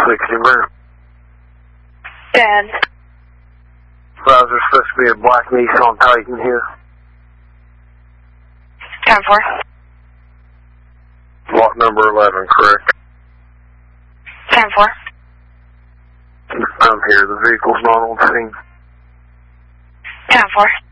60 minutes. 10. There's supposed to be a black Nissan Titan here. 10-4. Block number 11, correct? 10-4. I'm here. The vehicle's not on scene. 10-4.